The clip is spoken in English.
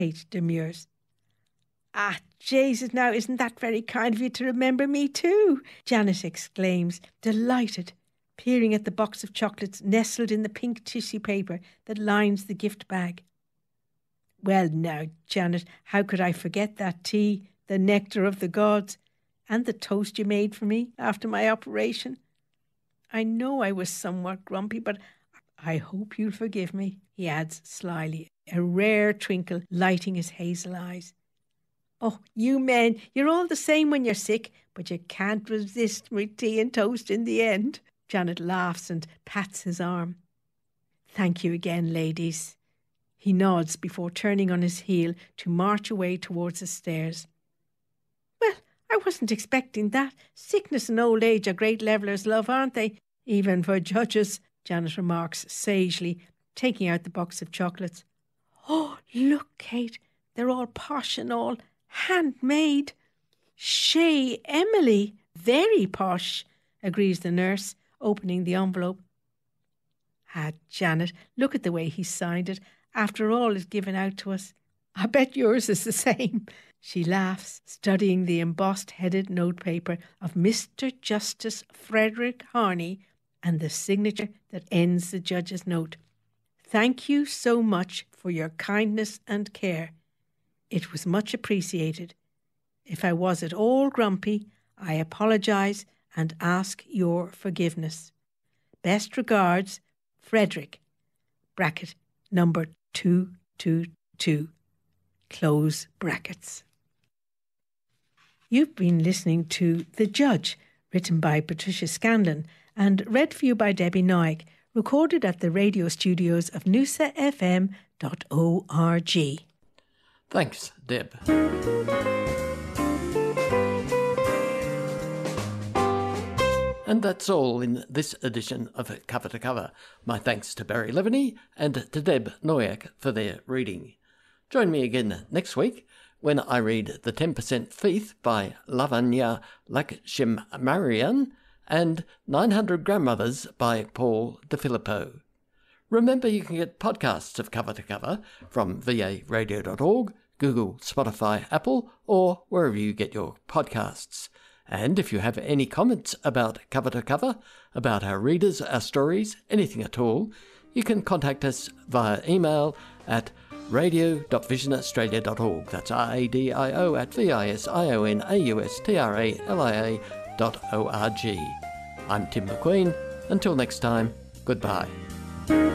Kate demurs. Ah, Jesus, now isn't that very kind of you to remember me too? Janet exclaims, delighted, peering at the box of chocolates nestled in the pink tissue paper that lines the gift bag. Well now, Janet, how could I forget that tea, the nectar of the gods, and the toast you made for me after my operation? I know I was somewhat grumpy, but I hope you'll forgive me, he adds slyly, a rare twinkle lighting his hazel eyes. Oh, you men, you're all the same when you're sick, but you can't resist my tea and toast in the end. Janet laughs and pats his arm. Thank you again, ladies. He nods before turning on his heel to march away towards the stairs. Well, I wasn't expecting that. Sickness and old age are great levellers, love, aren't they? Even for judges, Janet remarks sagely, taking out the box of chocolates. Oh, look, Kate, they're all posh and all handmade. Chez Emily, very posh, agrees the nurse, opening the envelope. Ah, Janet, look at the way he signed it. After all is given out to us. I bet yours is the same. She laughs, studying the embossed-headed notepaper of Mr. Justice Frederick Harney and the signature that ends the judge's note. Thank you so much for your kindness and care. It was much appreciated. If I was at all grumpy, I apologise and ask your forgiveness. Best regards, Frederick, bracket number 222, close brackets. You've been listening to The Judge, written by Patricia Scanlon and read for you by Debbie Noig, recorded at the radio studios of noosafm.org. Thanks, Deb. And that's all in this edition of Cover to Cover. My thanks to Barry Leviney and to Deb Noyak for their reading. Join me again next week when I read The 10% Thief by Lavanya Lakshmarian and 900 Grandmothers by Paul DeFilippo. Remember, you can get podcasts of Cover to Cover from varadio.org, Google, Spotify, Apple, or wherever you get your podcasts. And if you have any comments about Cover to Cover, about our readers, our stories, anything at all, you can contact us via email at radio.visionaustralia.org. That's RADIO at visionaustralia.org. I'm Tim McQueen. Until next time, goodbye.